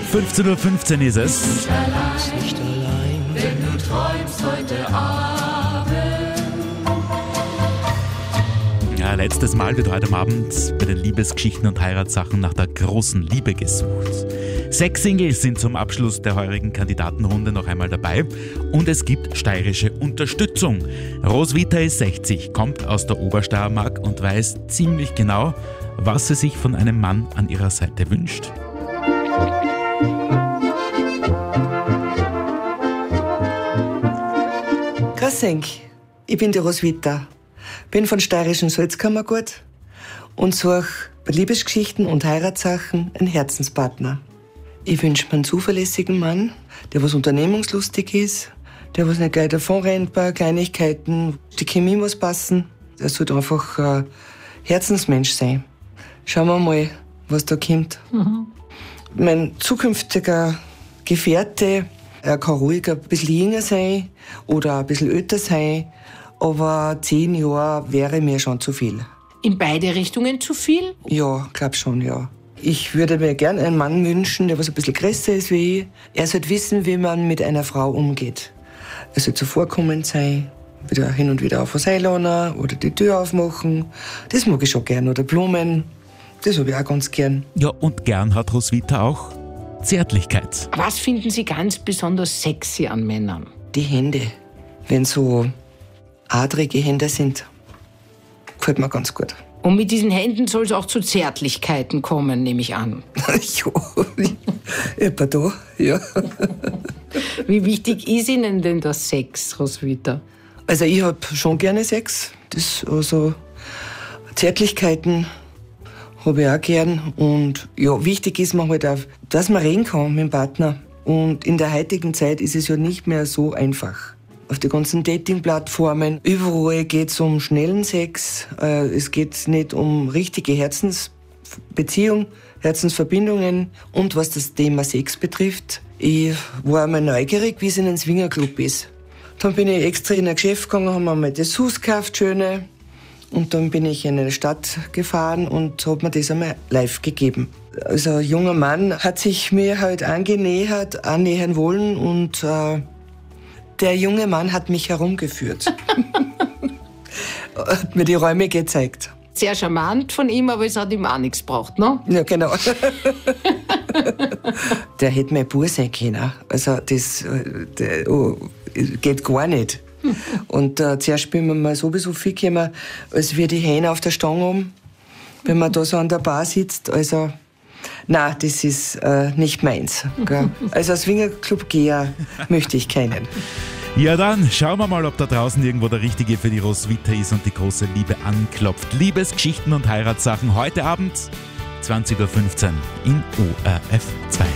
15:15 Uhr ist es. Nicht allein, wenn du träumst heute Abend. Ja, letztes Mal wird heute Abend bei den Liebesgeschichten und Heiratssachen nach der großen Liebe gesucht. 6 Singles sind zum Abschluss der heurigen Kandidatenrunde noch einmal dabei und es gibt steirische Unterstützung. Roswitha ist 60, kommt aus der Obersteiermark und weiß ziemlich genau, was sie sich von einem Mann an ihrer Seite wünscht. Grüß euch, ich bin die Roswitha, bin von steirischen Salzkammergut und suche bei Liebesgeschichten und Heiratssachen einen Herzenspartner. Ich wünsche mir einen zuverlässigen Mann, der was unternehmungslustig ist, der was nicht gleich davon rennt bei Kleinigkeiten, die Chemie muss passen. Der sollte einfach ein Herzensmensch sein. Schauen wir mal, was da kommt. Mein zukünftiger Gefährte, er kann ruhig ein bisschen jünger sein oder ein bisschen älter sein, aber 10 Jahre wäre mir schon zu viel. In beide Richtungen zu viel? Ja, glaub schon, ja. Ich würde mir gern einen Mann wünschen, der was ein bisschen größer ist wie ich. Er sollte wissen, wie man mit einer Frau umgeht. Er sollte zuvorkommend sein, wieder hin und wieder auf den Seilahner oder die Tür aufmachen. Das mag ich schon gern. Oder Blumen, das habe ich auch ganz gern. Ja, und gern hat Roswitha auch Zärtlichkeit. Was finden Sie ganz besonders sexy an Männern? Die Hände, wenn so adrige Hände sind, gefällt mir ganz gut. Und mit diesen Händen soll es auch zu Zärtlichkeiten kommen, nehme ich an. Ja, etwa da, ja. Wie wichtig ist Ihnen denn der Sex, Roswitha? Also ich hab schon gerne Sex. Das, also Zärtlichkeiten habe ich auch gern. Und ja, wichtig ist mir halt auch, dass man reden kann mit dem Partner. Und in der heutigen Zeit ist es ja nicht mehr so einfach. Auf die ganzen Dating-Plattformen, überall geht es um schnellen Sex. Es geht nicht um richtige Herzensbeziehung, Herzensverbindungen. Und was das Thema Sex betrifft, ich war einmal neugierig, wie es in einem Swingerclub ist. Dann bin ich extra in ein Geschäft gegangen, haben mir mal Dessous gekauft, schöne. Und dann bin ich in eine Stadt gefahren und habe mir das einmal live gegeben. Also ein junger Mann hat sich mir halt annähern wollen und der junge Mann hat mich herumgeführt. Hat mir die Räume gezeigt. Sehr charmant von ihm, aber es hat ihm auch nichts gebraucht, ne? Ja, genau. Der hätte mein Bub sein können. Also das geht gar nicht. Und zuerst bin ich mir sowieso viel gekommen, als wir die Hähne auf der Stange haben, wenn man da so an der Bar sitzt. Also, nein, das ist nicht meins. Gell? Also als Swingerclub-Geher möchte ich keinen. Ja, dann schauen wir mal, ob da draußen irgendwo der Richtige für die Roswitha ist und die große Liebe anklopft. Liebesgeschichten und Heiratssachen heute Abend 20:15 Uhr in ORF 2.